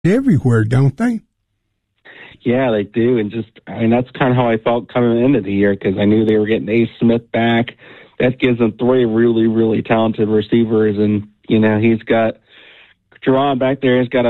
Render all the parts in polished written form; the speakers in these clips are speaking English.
everywhere, don't they? Yeah, they do. And that's kind of how I felt coming into the year, because I knew they were getting Ace Smith back. That gives them three really, really talented receivers. And, he's got Jerron back there. He's got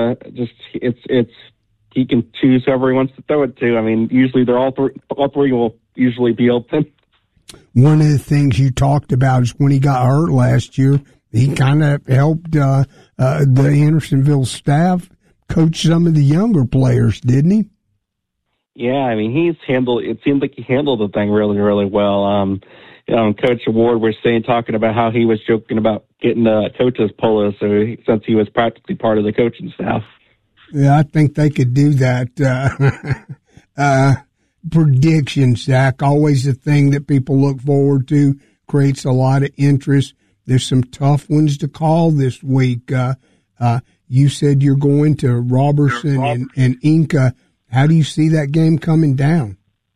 he can choose whoever he wants to throw it to. I mean, usually all three will usually be open. One of the things you talked about is when he got hurt last year, he kind of helped the Hendersonville staff coach some of the younger players, didn't he? Yeah, I mean, it seemed like he handled the thing really, really well. Coach Ward was talking about how he was joking about getting the coach's polo, since he was practically part of the coaching staff. Yeah, I think they could do that. Prediction, Zach, always a thing that people look forward to, creates a lot of interest. There's some tough ones to call this week. You said you're going to Robertson and Inca. How do you see that game coming down?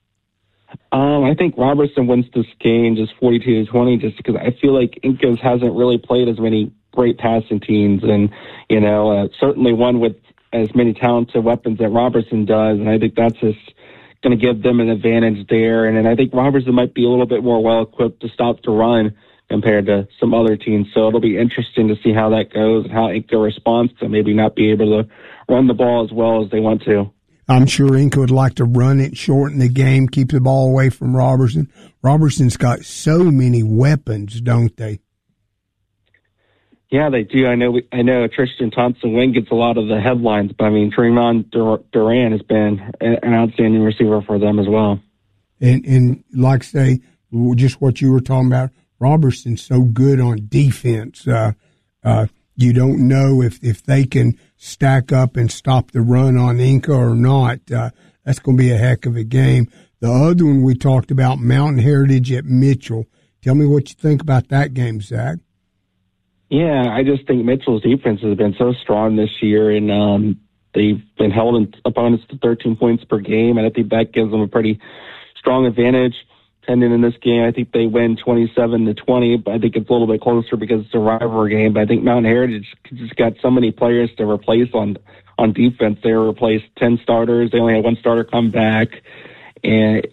I think Robertson wins this game just 42-20, just because I feel like Incas hasn't really played as many great passing teams, and certainly one with as many talented weapons that Robertson does, and I think that's just going to give them an advantage there. And then I think Robertson might be a little bit more well-equipped to stop the run compared to some other teams, so it'll be interesting to see how that goes and how Inca responds to maybe not be able to run the ball as well as they want to. I'm sure Inca would like to run it, shorten the game, keep the ball away from Robertson. Robertson's got so many weapons, don't they? Yeah, they do. I know Tristan Thompson-Wing gets a lot of the headlines, but I mean, Tremont Duran has been an outstanding receiver for them as well. And like I say, just what you were talking about, Robertson's so good on defense. You don't know if they can stack up and stop the run on Inca or not. That's going to be a heck of a game. The other one we talked about, Mountain Heritage at Mitchell. Tell me what you think about that game, Zach. Yeah, I just think Mitchell's defense has been so strong this year, and they've been holding opponents to 13 points per game, and I think that gives them a pretty strong advantage heading in this game. I think they win 27-20, but I think it's a little bit closer because it's a rivalry game. But I think Mountain Heritage just got so many players to replace on defense. They replaced 10 starters. They only had one starter come back, and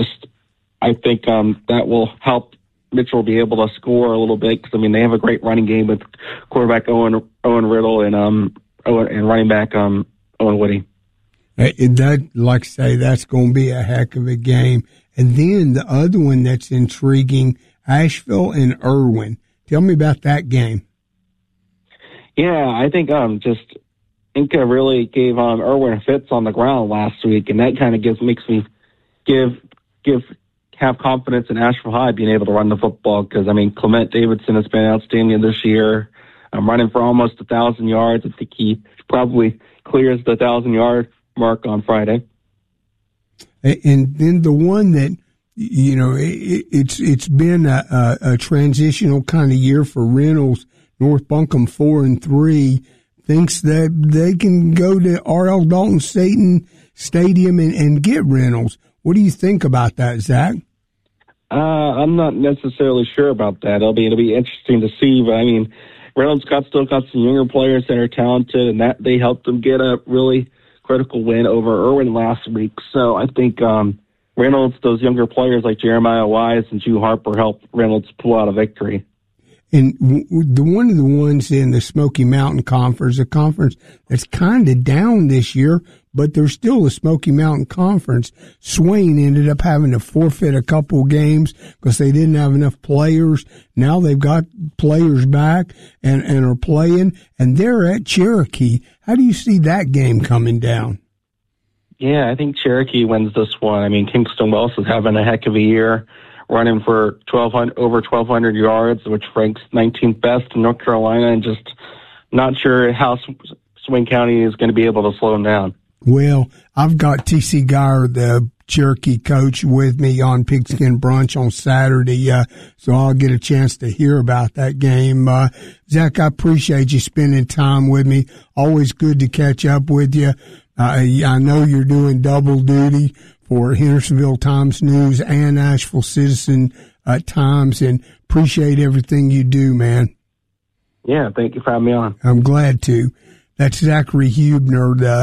I think that will help Mitchell be able to score a little bit, because I mean they have a great running game with quarterback Owen Riddle and running back Owen Woody. And that, like I say, that's going to be a heck of a game. And then the other one that's intriguing, Asheville and Irwin. Tell me about that game. Yeah, I think just Inca really gave Irwin fits on the ground last week, and that kind of makes me have confidence in Asheville High being able to run the football, because, I mean, Clement Davidson has been outstanding this year. I'm running for almost 1,000 yards. I think he probably clears the 1,000-yard mark on Friday. And then the one that, it's been a transitional kind of year for Reynolds. North Buncombe 4-3 thinks that they can go to R.L. Dalton Stadium and get Reynolds. What do you think about that, Zach? I'm not necessarily sure about that. It'll be interesting to see, but I mean, Reynolds still got some younger players that are talented, and that they helped them get a really critical win over Irwin last week. So I think Reynolds, those younger players like Jeremiah Wise and Drew Harper, helped Reynolds pull out a victory. And one of the ones in the Smoky Mountain Conference, a conference that's kind of down this year, but there's still a Smoky Mountain Conference. Swain ended up having to forfeit a couple games because they didn't have enough players. Now they've got players back and are playing, and they're at Cherokee. How do you see that game coming down? Yeah, I think Cherokee wins this one. I mean, Kingston Wells is having a heck of a year, running for over 1,200 yards, which ranks 19th best in North Carolina, and just not sure how Swain County is going to be able to slow him down. Well, I've got T.C. Geyer, the Cherokee coach, with me on Pigskin Brunch on Saturday, so I'll get a chance to hear about that game. Zach, I appreciate you spending time with me. Always good to catch up with you. I know you're doing double duty for Hendersonville Times News and Asheville Citizen Times, and appreciate everything you do, man. Yeah, thank you for having me on. I'm glad to. That's Zachary Hubner, the